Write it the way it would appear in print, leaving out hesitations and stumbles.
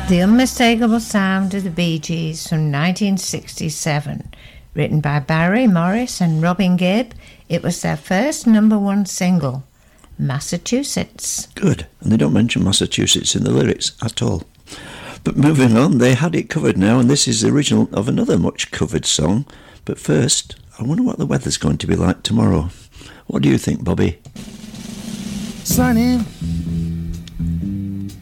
The unmistakable sound of the Bee Gees from 1967. Written by Barry Morris and Robin Gibb, it was their first number one single, Massachusetts. Good, and they don't mention Massachusetts in the lyrics at all. But moving on, they had it covered now, and this is the original of another much covered song. But first, I wonder what the weather's going to be like tomorrow. What do you think, Bobby? Sunny,